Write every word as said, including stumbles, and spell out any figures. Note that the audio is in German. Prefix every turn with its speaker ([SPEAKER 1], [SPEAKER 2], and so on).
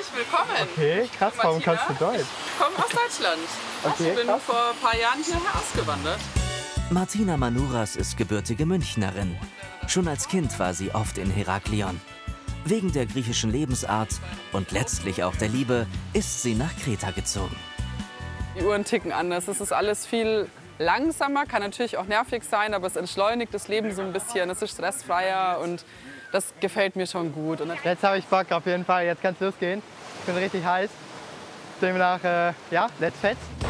[SPEAKER 1] Österreich, willkommen.
[SPEAKER 2] Okay, krass, warum kannst du Deutsch?
[SPEAKER 1] Ich komme aus Deutschland.
[SPEAKER 2] Okay,
[SPEAKER 1] ich bin
[SPEAKER 2] krass.
[SPEAKER 1] vor ein paar Jahren hierher ausgewandert.
[SPEAKER 3] Martina Manuras ist gebürtige Münchnerin. Schon als Kind war sie oft in Heraklion. Wegen der griechischen Lebensart und letztlich auch der Liebe ist sie nach Kreta gezogen.
[SPEAKER 1] Die Uhren ticken anders. Es ist alles viel langsamer, kann natürlich auch nervig sein, aber es entschleunigt das Leben so ein bisschen. Es ist stressfreier und das gefällt mir schon gut. Und
[SPEAKER 2] Jetzt habe ich Bock auf jeden Fall, jetzt kann es losgehen. Ich bin richtig heiß. Demnach, äh, ja, let's fetz.